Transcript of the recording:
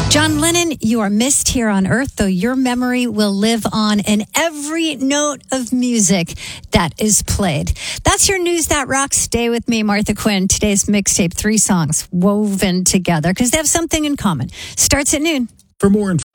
John Lennon, you are missed here on Earth, though your memory will live on in every note of music that is played. That's your News That Rocks. Stay with me, Martha Quinn. Today's mixtape, 3 songs woven together because they have something in common. Starts at noon. For more information,